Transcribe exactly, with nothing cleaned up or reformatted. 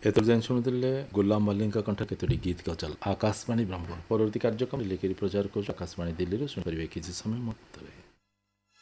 ଏଥର ଯାଇ ଶୁଣୁଥିଲେ ଗୁଲାମ ମଲ୍ଲିକଙ୍କ କଣ୍ଠ କେତୋଟି ଗୀତ ଗଜଲ। ଆକାଶବାଣୀ ବ୍ରହ୍ମପୁର ପରବର୍ତ୍ତୀ କାର୍ଯ୍ୟକ୍ରମ ଲେଖିରି ପ୍ରଚାର କରୁଛୁ ଆକାଶବାଣୀ ଦିଲ୍ଲୀରୁ। ଶୁଣିପାରିବେ କିଛି ସମୟ ମଧ୍ୟରେ।